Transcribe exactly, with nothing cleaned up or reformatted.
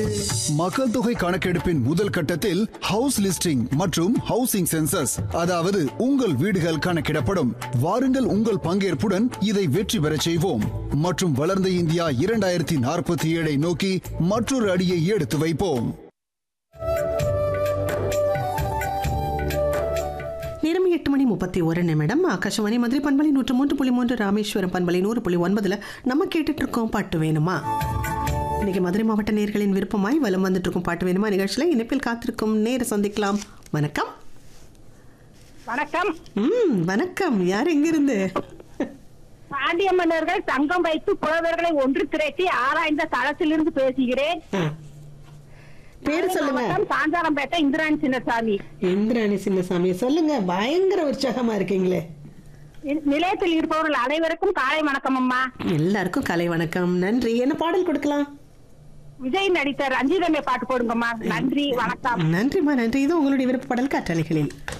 மக்கள் தொகை கணக்கெடுப்பின் முதல் கட்டத்தில் ஹவுஸ் லிஸ்டிங் மற்றும் ஹவுசிங் சென்சஸ், அதாவது உங்கள் வீடுகள் கணக்கிடப்படும். வாருங்கள், உங்கள் பங்கேற்புடன் இதை வெற்றி பெறச் செய்வோம் மற்றும் வளர்ந்த இந்தியா இரண்டாயிரத்தி நாற்பத்தி ஏழை நோக்கி மற்றொரு அடியை எடுத்து வைப்போம். நேரம் எட்டு மணி முப்பத்தி ஒரு நிமிடம். ஆகாஷவாணி மதுரை பண்பலை நூற்று மூன்று புள்ளி மூன்று, ராமேஸ்வரம் பண்பலை நூறு புள்ளி ஒன்பதுல நம்ம கேட்டுட்டு இருக்கோம் பாட்டு வேணுமா. இன்னைக்கு மதுரை மாவட்ட நேயர்களின் விருப்பமாய் வலம் வந்துட்டு இருக்கும் பாட்டு வேணுமா நிகழ்ச்சியில இணைப்பில் காத்திருக்கும் நேர சந்திக்கலாம். வணக்கம். வணக்கம். ம் வணக்கம். யார் எங்கிருந்து? பாண்டிய மன்னர்கள் சங்கம் வைத்து புலவர்களை ஒன்று திரட்டி ஆராய்ந்த தளத்திலிருந்து பேசுகிறேன். பேரு சொல்லுங்க. சாந்தாரம்பேட்டை இந்திராணி சின்னசாமி. இந்திராணி சின்னசாமி சொல்லுங்க. பயங்கர உற்சாகமா இருக்கீங்களே. நிலையத்தில் இருப்பவர்கள் அனைவருக்கும் காலை வணக்கம் அம்மா. எல்லாருக்கும் காலை வணக்கம். நன்றி. என்ன பாடல் கொடுக்கலாம்? விஜய் நடித்த ரஞ்சிதமே பாட்டு போடுங்கம்மா. நன்றி, வணக்கம். நன்றிம்மா, நன்றி. இது உங்களுடைய விருப்ப பாடல் காற்றலைகளில்.